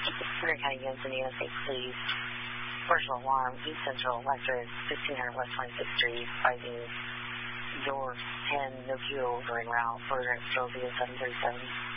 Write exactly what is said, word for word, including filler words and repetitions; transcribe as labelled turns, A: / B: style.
A: Henry County, Gaines, Indiana State Police. Commercial alarm, East Central Electric, fifteen hundred West twenty-sixth Street, advising door ten, no queue over en route, further Extrovia seven thirty-seven.